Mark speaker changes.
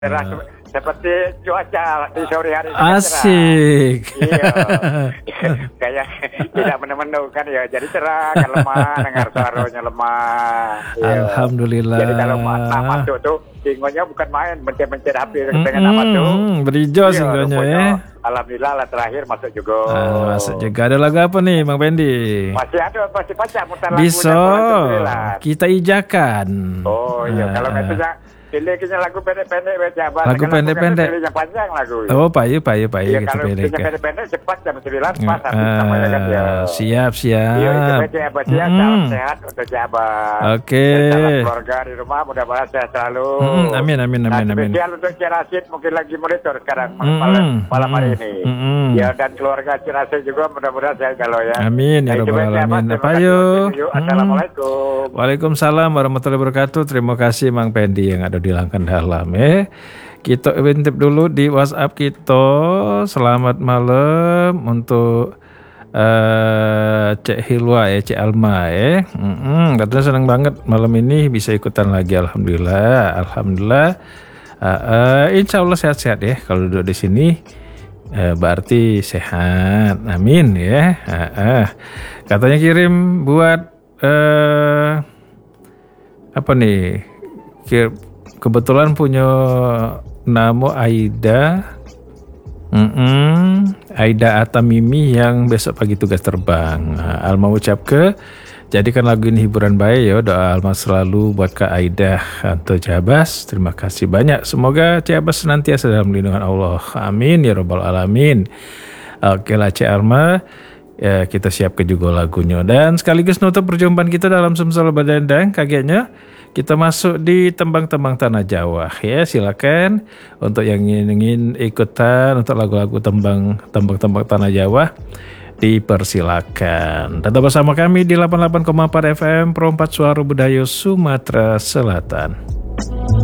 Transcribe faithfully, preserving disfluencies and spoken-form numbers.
Speaker 1: Cerah seperti cuaca di sore hari.
Speaker 2: Asik.
Speaker 1: Iya. Kayak tidak menu-menu kan ya. Jadi cerah kan lemah, dengar suaranya lemah. Iya.
Speaker 2: Alhamdulillah.
Speaker 1: Jadi kalau nak masuk tuh singonya bukan main, mencet-mencet H P dengan nama tuh.
Speaker 2: Berijo
Speaker 1: Iya,
Speaker 2: singonya
Speaker 1: rupanya,
Speaker 2: ya.
Speaker 1: Alhamdulillah lah terakhir masuk juga.
Speaker 2: Ah, masuk juga. Ada lagu apa nih Bang Pendi?
Speaker 1: Masih ada masih baca mutar lagunya.
Speaker 2: Bisa kita ijakan.
Speaker 1: Oh iya,
Speaker 2: Ah.
Speaker 1: kalau nggak bisa pilih kayaknya lagu pendek-pendek baca bahasa.
Speaker 2: Lagu pendek-pendek.
Speaker 1: Pilih yang panjang lagu.
Speaker 2: Oh, payu payu payu
Speaker 1: Iya,
Speaker 2: kita
Speaker 1: kalau
Speaker 2: pilih.
Speaker 1: pilih pendek-pendek cepat jam sembilan pas habis namanya kan ya.
Speaker 2: Ah, siap siap.
Speaker 1: Iya, itu baca apa dia salam sehat untuk Jabar.
Speaker 2: Oke.
Speaker 1: Dan salam keluarga di rumah mudah-mudahan sehat selalu.
Speaker 2: Mm, amin amin amin
Speaker 1: Nah,
Speaker 2: amin.
Speaker 1: spesial untuk Cirasid mungkin lagi monitor sekarang
Speaker 2: Mm,
Speaker 1: malam, malam hari
Speaker 2: mm,
Speaker 1: ini.
Speaker 2: mm, mm.
Speaker 1: Ya dan keluarga Cirasid juga mudah-mudahan sehat kalau ya.
Speaker 2: Amin ya
Speaker 1: Nah, itu
Speaker 2: rabbal
Speaker 1: baca, Mas.
Speaker 2: alamin.
Speaker 1: Terima
Speaker 2: Apa
Speaker 1: kasih,
Speaker 2: yuk?
Speaker 1: Mas. Yuk,
Speaker 2: Mm.
Speaker 1: Assalamualaikum.
Speaker 2: Waalaikumsalam warahmatullahi wabarakatuh. Terima kasih Mang Pendi yang ada di Langkan Dalam ya. Kita intip dulu di WhatsApp kita. Selamat malam untuk uh, Cek Hilwa ya, Cek Alma ya. Mm-mm, katanya senang banget malam ini bisa ikutan lagi. Alhamdulillah, alhamdulillah. Uh, uh, insya Allah sehat-sehat ya. Kalau duduk di sini uh, berarti sehat. Amin ya. Uh, uh. Katanya kirim buat uh, apa nih? Kir- kebetulan punya nama Aida. Mm-mm. Aida Atamimi yang besok pagi tugas terbang. Nah, Alma ucap ke jadikan lagu ini hiburan baik ya. Doa Alma selalu buat Kak Aida atau Jabas. Terima kasih banyak. Semoga Jabas senantiasa dalam lindungan Allah. Amin ya rabbal alamin. Oke lah Cik Alma. Ya, kita siapkan juga lagunya. Dan sekaligus nutup perjumpaan kita dalam Sumsel Badandang kagetnya. Kita masuk di tembang-tembang tanah Jawa ya, silakan untuk yang ingin, ingin ikutan untuk lagu-lagu tembang tembang-tembang tanah Jawa dipersilakan. Tetap bersama kami di delapan puluh delapan koma empat F M Pro empat Suara Budaya Sumatera Selatan.